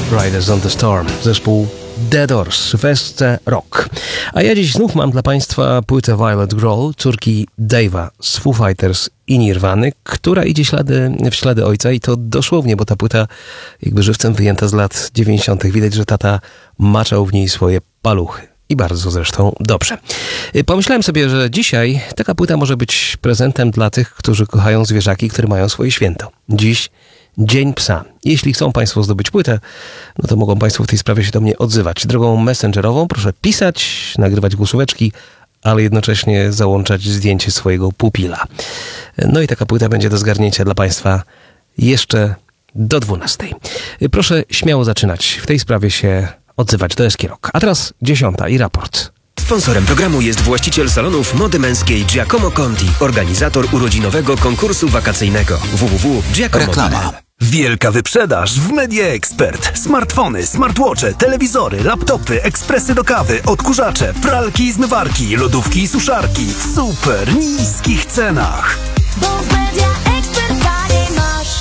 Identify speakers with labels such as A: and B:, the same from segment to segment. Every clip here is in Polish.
A: Riders on the Storm, zespół The Doors, West Rock. A ja dziś znów mam dla Państwa płytę Violet Grohl, córki Dave'a z Foo Fighters i Nirvany, która idzie w ślady ojca i to dosłownie, bo ta płyta jakby żywcem wyjęta z lat 90. Widać, że tata maczał w niej swoje paluchy. I bardzo zresztą dobrze. Pomyślałem sobie, że dzisiaj taka płyta może być prezentem dla tych, którzy kochają zwierzaki, które mają swoje święto. Dziś Dzień Psa. Jeśli chcą Państwo zdobyć płytę, no to mogą Państwo w tej sprawie się do mnie odzywać. Drogą messengerową proszę pisać, nagrywać głosóweczki, ale jednocześnie załączać zdjęcie swojego pupila. No i taka płyta będzie do zgarnięcia dla Państwa jeszcze do 12. Proszę śmiało zaczynać. W tej sprawie się odzywać do Eski Rock. A teraz 10 i raport.
B: Sponsorem programu jest właściciel salonów mody męskiej Giacomo Conti, organizator urodzinowego konkursu wakacyjnego www.giacomo.pl.
C: Reklama. Wielka wyprzedaż w Media Expert. Smartfony, smartwatche, telewizory, laptopy, ekspresy do kawy, odkurzacze, pralki i zmywarki, lodówki i suszarki w super niskich cenach.
D: Bo w Media Expert taniej masz.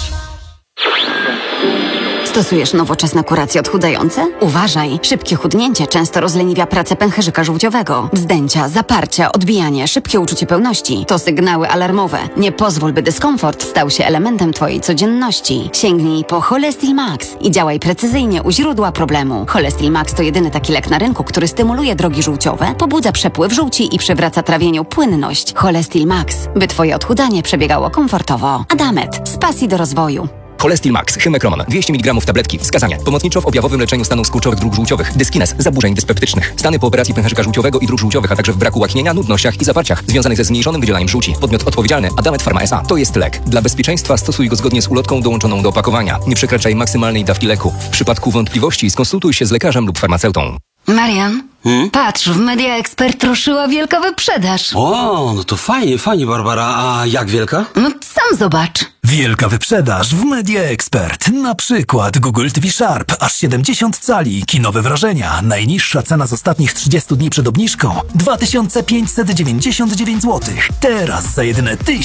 E: Stosujesz nowoczesne kuracje odchudzające? Uważaj! Szybkie chudnięcie często rozleniwia pracę pęcherzyka żółciowego. Wzdęcia, zaparcia, odbijanie, szybkie uczucie pełności to sygnały alarmowe. Nie pozwól, by dyskomfort stał się elementem Twojej codzienności. Sięgnij po Cholestil Max i działaj precyzyjnie u źródła problemu. Cholestil Max to jedyny taki lek na rynku, który stymuluje drogi żółciowe, pobudza przepływ żółci i przywraca trawieniu płynność. Cholestil Max, by Twoje odchudzanie przebiegało komfortowo. Adamet, z pasji do rozwoju.
F: Cholestil Max, Hymekroman, 200 mg tabletki, wskazania. Pomocniczo w objawowym leczeniu stanów skurczowych dróg żółciowych, dyskines, zaburzeń dyspeptycznych, stany po operacji pęcherzyka żółciowego i dróg żółciowych, a także w braku łaknienia, nudnościach i zaparciach związanych ze zmniejszonym wydzielaniem żółci. Podmiot odpowiedzialny Adamet Pharma S.A. To jest lek. Dla bezpieczeństwa stosuj go zgodnie z ulotką dołączoną do opakowania. Nie przekraczaj maksymalnej dawki leku. W przypadku wątpliwości skonsultuj się z lekarzem lub farmaceutą.
E: Marian, patrz, w Media Expert ruszyła wielka wyprzedaż.
G: O, no to fajnie, Barbara. A jak wielka?
E: No sam zobacz.
C: Wielka wyprzedaż w Media Expert. Na przykład Google TV Sharp, aż 70 cali, kinowe wrażenia. Najniższa cena z ostatnich 30 dni przed obniżką 2599 zł. Teraz za jedyne